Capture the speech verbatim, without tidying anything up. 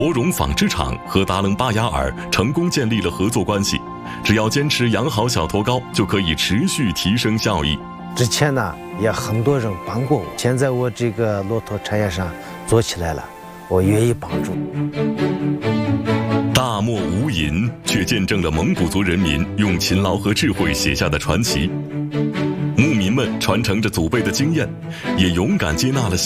博荣纺织厂和达楞巴雅尔成功建立了合作关系，只要坚持养好小脱糕，就可以持续提升效益。 之前呢，也很多人帮过我，现在我这个骆驼产业上做起来了，我愿意帮助。 大漠无垠，却见证了蒙古族人民用勤劳和智慧写下的传奇。牧民们传承着祖辈的经验，也勇敢接纳了